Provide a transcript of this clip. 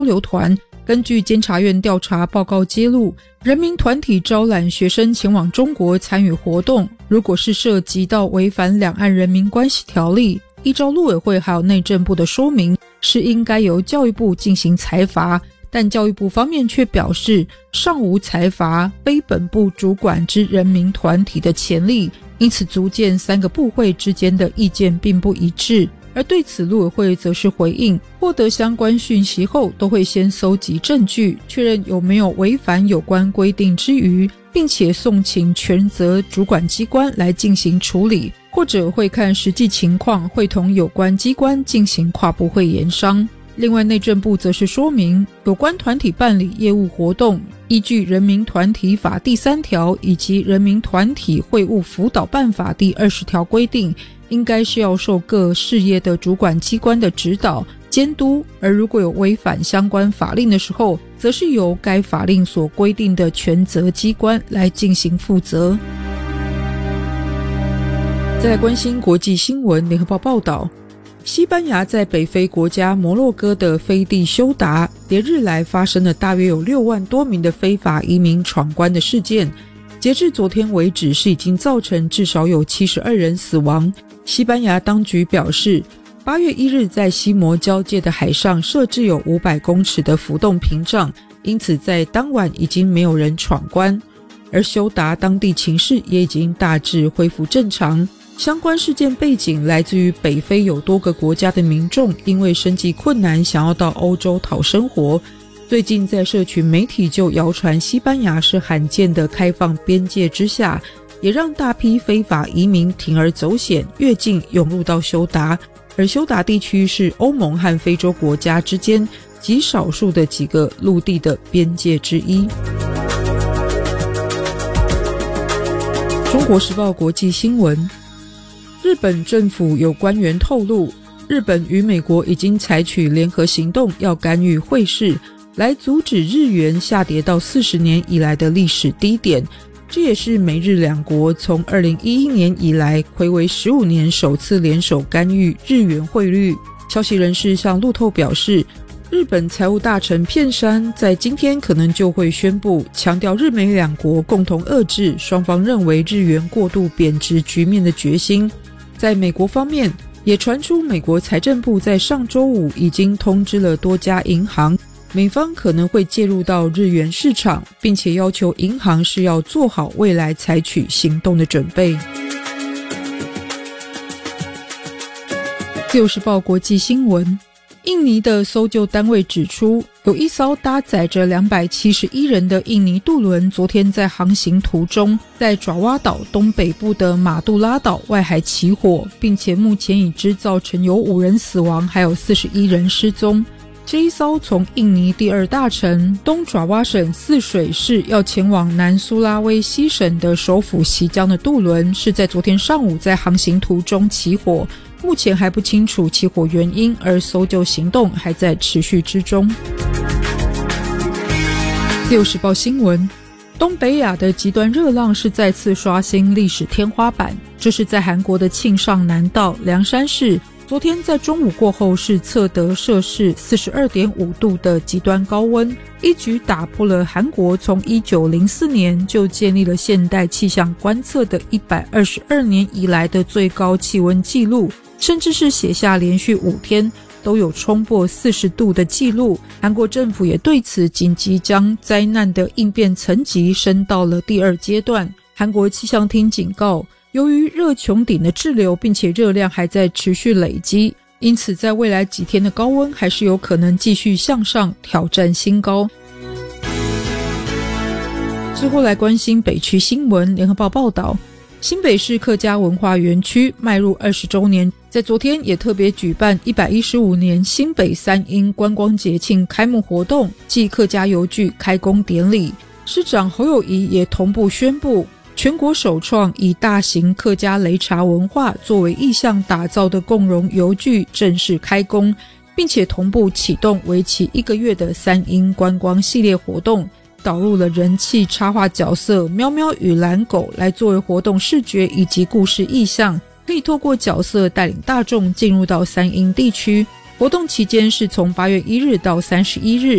流团，根据监察院调查报告揭露，人民团体招揽学生前往中国参与活动，如果是涉及到违反两岸人民关系条例，依照陆委会还有内政部的说明，是应该由教育部进行裁罚，但教育部方面却表示尚无裁罚非本部主管之人民团体的潜力，因此足见三个部会之间的意见并不一致。而对此陆委会则是回应，获得相关讯息后都会先搜集证据，确认有没有违反有关规定之余，并且送请权责主管机关来进行处理，或者会看实际情况，会同有关机关进行跨部会研商。另外内政部则是说明，有关团体办理业务活动，依据人民团体法第3条以及人民团体会务辅导办法第20条规定，应该是要受各事业的主管机关的指导监督，而如果有违反相关法令的时候，则是由该法令所规定的权责机关来进行负责。再来关心国际新闻，联合报报道，西班牙在北非国家摩洛哥的飞地休达，连日来发生了大约有6万多名的非法移民闯关的事件，截至昨天为止是已经造成至少有72人死亡。西班牙当局表示，8月1日在西摩交界的海上设置有500公尺的浮动屏障，因此在当晚已经没有人闯关，而休达当地情势也已经大致恢复正常。相关事件背景来自于北非有多个国家的民众因为生计困难想要到欧洲讨生活，最近在社群媒体就谣传西班牙是罕见的开放边界之下，也让大批非法移民铤而走险越境涌入到休达，而休达地区是欧盟和非洲国家之间极少数的几个陆地的边界之一。中国时报国际新闻，日本政府有官员透露，日本与美国已经采取联合行动，要干预汇市，来阻止日元下跌到40年以来的历史低点。这也是美日两国从2011年以来睽违15年首次联手干预日元汇率。消息人士向路透表示，日本财务大臣片山在今天可能就会宣布，强调日美两国共同遏制双方认为日元过度贬值局面的决心。在美国方面，也传出美国财政部在上周五已经通知了多家银行，美方可能会介入到日元市场，并且要求银行是要做好未来采取行动的准备。自由时报国际新闻，印尼的搜救单位指出，有一艘搭载着271人的印尼渡轮昨天在航行途中，在爪哇岛东北部的马杜拉岛外海起火，并且目前已知造成有5人死亡，还有41人失踪。这一艘从印尼第2大城东爪哇省泗水市要前往南苏拉威西省的首府锡江的渡轮，是在昨天上午在航行途中起火，目前还不清楚起火原因，而搜救行动还在持续之中。自由时报新闻，东北亚的极端热浪是再次刷新历史天花板，这是在韩国的庆尚南道凉山市，昨天在中午过后是测得摄氏 42.5 度的极端高温，一举打破了韩国从1904年就建立了现代气象观测的122年以来的最高气温纪录，甚至是写下连续5天都有冲破40度的记录。韩国政府也对此紧急将灾难的应变层级升到了第2阶段。韩国气象厅警告，由于热穹顶的滞留，并且热量还在持续累积，因此在未来几天的高温还是有可能继续向上挑战新高。最后来关心北区新闻，联合报报道，新北市客家文化园区迈入20周年，在昨天也特别举办115年新北三英观光节庆开幕活动暨客家邮具开工典礼。市长侯友宜也同步宣布，全国首创以大型客家擂茶文化作为意象打造的共融邮具正式开工，并且同步启动为期1个月的三英观光系列活动，导入了人气插画角色喵喵与蓝狗来作为活动视觉以及故事意象，可以透过角色带领大众进入到三英地区。 活动期间是从8月1日到31日，